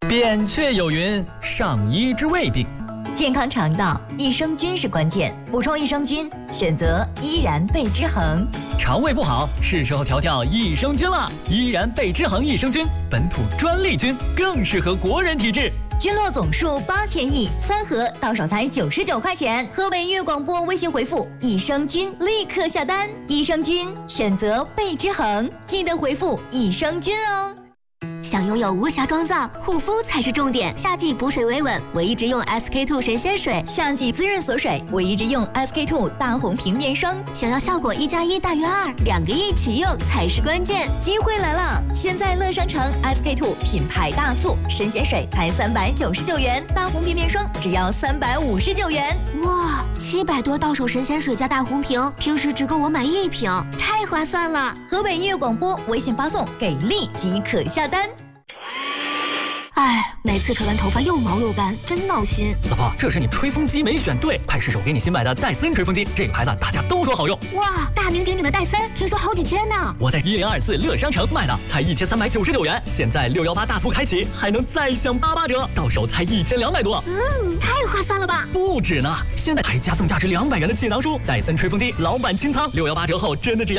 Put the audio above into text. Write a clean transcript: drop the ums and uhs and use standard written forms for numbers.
扁鹊有云：上医治未病。 健康肠道，益生菌是关键。补充益生菌，选择依然贝之恒。 肠胃不好，是时候调调益生菌了。依然贝之恒益生菌，本土专利菌，更适合国人体质。 菌落总数8000亿，3盒到手才99块钱。河北粤广播微信回复“益生菌”立刻下单。益生菌选择贝之恒，记得回复“益生菌”哦。 想拥有无瑕妆造，护肤才是重点。夏季补水维稳，我一直用 SK-II 神仙水； 夏季滋润锁水，我一直用 SK-II 大红瓶面霜。 想要效果1+1大于2，2个一起用才是关键。 机会来了！现在乐商城 SK-II 品牌大促，神仙水才399元，大红瓶面霜只要359元。 哇，700多到手神仙水加大红瓶，平时只够我买1瓶，太划算了！ 河北音乐广播微信发送给力即可下单。 哎，每次吹完头发又毛又干，真闹心。 老婆，这是你吹风机没选对，快试试我给你新买的戴森吹风机，这个牌子大家都说好用。 哇，大名鼎鼎的戴森，听说好几千呢。 我在1024乐商城买的，才1399元，现在618大促开启，还能再享88折，到手才1200多。 太划算了吧？ 不止呢，现在还加送价值200元的气囊书，戴森吹风机老板清仓，618折后真的只要